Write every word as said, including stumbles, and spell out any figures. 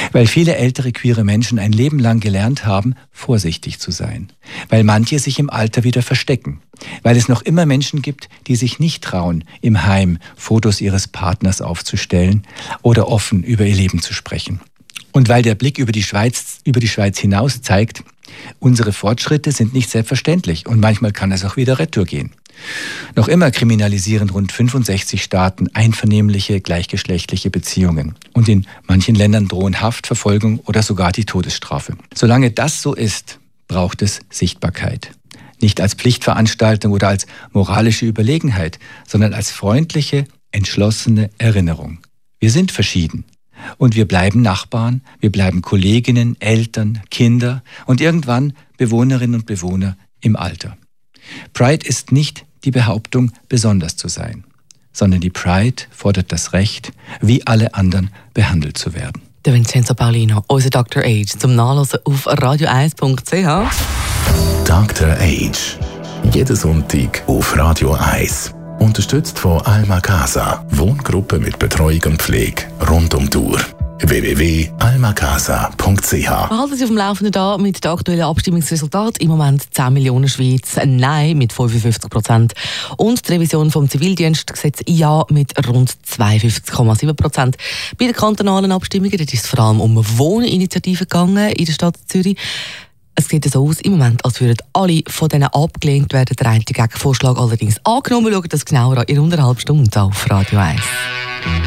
Weil viele ältere queere Menschen ein Leben lang gelernt haben, vorsichtig zu sein. Weil manche sich im Alter wieder verstecken. Weil es noch immer Menschen gibt, die sich nicht trauen, im Heim Fotos ihres Partners aufzustellen oder offen über ihr Leben zu sprechen. Und weil der Blick über die Schweiz, über die Schweiz hinaus zeigt, unsere Fortschritte sind nicht selbstverständlich und manchmal kann es auch wieder retour gehen. Noch immer kriminalisieren rund fünfundsechzig Staaten einvernehmliche, gleichgeschlechtliche Beziehungen. Und in manchen Ländern drohen Haft, Verfolgung oder sogar die Todesstrafe. Solange das so ist, braucht es Sichtbarkeit. Nicht als Pflichtveranstaltung oder als moralische Überlegenheit, sondern als freundliche, entschlossene Erinnerung. Wir sind verschieden. Und wir bleiben Nachbarn, wir bleiben Kolleginnen, Eltern, Kinder und irgendwann Bewohnerinnen und Bewohner im Alter. Pride ist nicht die Behauptung, besonders zu sein, sondern die Pride fordert das Recht, wie alle anderen behandelt zu werden. Der Vincenzo Paulino, unser Doktor Age, zum Nachlesen auf radio eins punkt c h. Doktor Age. Jeden Sonntag auf Radio eins. Unterstützt von Alma Casa. Wohngruppe mit Betreuung und Pflege rund um die Uhr. w w w punkt alma casa punkt c h. Wir halten Sie auf dem Laufenden da mit den aktuellen Abstimmungsresultaten. Im Moment zehn Millionen Schweiz, Nein mit fünfundfünfzig Prozent. Und die Revision vom Zivildienstgesetz Ja mit rund zweiundfünfzig Komma sieben Prozent. Bei den kantonalen Abstimmungen dort ist es vor allem um Wohninitiativen gegangen in der Stadt Zürich. Es sieht so aus im Moment, als würden alle von denen abgelehnt werden. Der eine Gegenvorschlag allerdings angenommen. Schaut das genauer an in einer halben Stunde auf Radio eins.